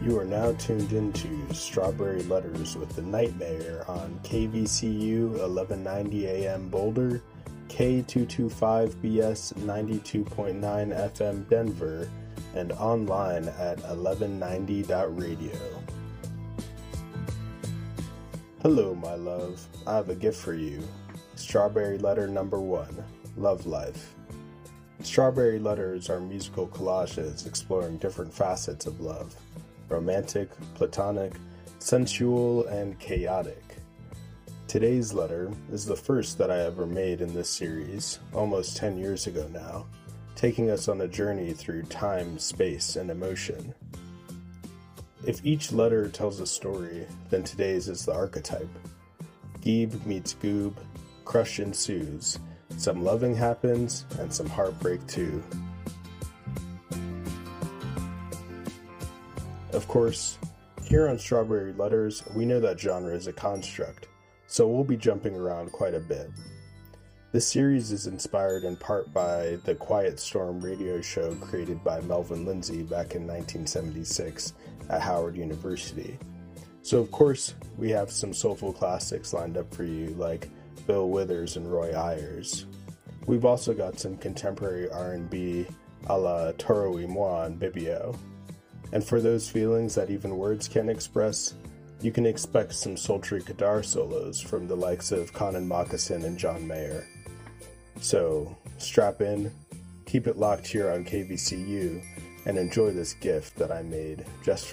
You are now tuned into Strawberry Letters with the Nightmare on KVCU 1190 AM Boulder, K225BS 92.9 FM Denver, and online at 1190.radio. Hello, my love. I have a gift for you. Strawberry Letter number 1, Love Life. Strawberry Letters are musical collages exploring different facets of love. Romantic, platonic, sensual, and chaotic. Today's letter is the first that I ever made in this series, almost 10 years ago now, taking us on a journey through time, space, and emotion. If each letter tells a story, then today's is the archetype. Geeb meets Goob, crush ensues, some loving happens, and some heartbreak too. Of course, here on Strawberry Letters, we know that genre is a construct, so we'll be jumping around quite a bit. This series is inspired in part by the Quiet Storm radio show created by Melvin Lindsay back in 1976 at Howard University. So of course, we have some soulful classics lined up for you like Bill Withers and Roy Ayers. We've also got some contemporary R&B a la Toro y Moi and Bibio. And for those feelings that even words can't express, you can expect some sultry guitar solos from the likes of Connan Moccasin and John Mayer. So, strap in, keep it locked here on KVCU, and enjoy this gift that I made just for